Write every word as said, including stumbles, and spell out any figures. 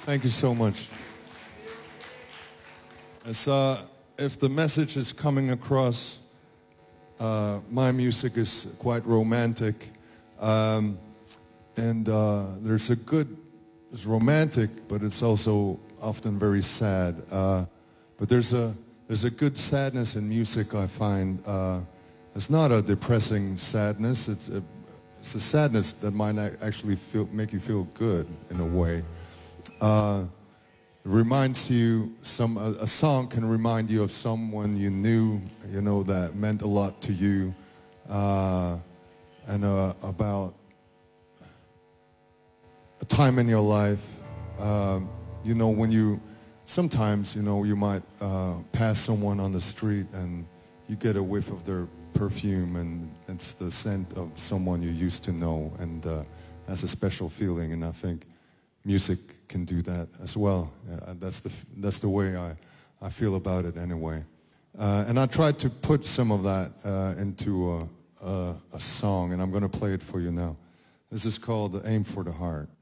Thank you so much. As, uh, if the message is coming across, uh, my music is quite romantic, um, and uh, there's a good, it's romantic, but it's also often very sad. Uh, but there's a there's a good sadness in music, I find. Uh, it's not a depressing sadness. It's a it's a sadness that might actually feel make you feel good in a way. Uh, it reminds you, some a, a song can remind you of someone you knew, you know, that meant a lot to you, uh, and uh, about a time in your life, uh, you know, when you, sometimes, you know, you might uh, pass someone on the street and you get a whiff of their perfume, and it's the scent of someone you used to know, and uh, that's a special feeling, and I think music can do that as well. Uh, that's the that's the way I, I feel about it anyway. Uh, and I tried to put some of that uh, into a, a, a song, and I'm going to play it for you now. This is called Aim for the Heart.